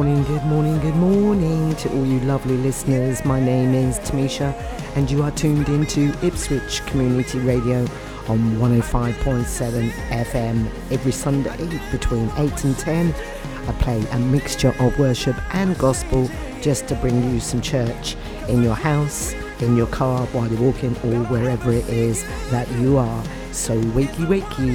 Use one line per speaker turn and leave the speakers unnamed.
Good morning to all you lovely listeners. My name is Tamisha and you are tuned into Ipswich Community Radio on 105.7 FM every Sunday between 8 and 10. I play a mixture of worship and gospel just to bring you some church in your house, in your car, while you're walking or wherever it is that you are. So wakey wakey.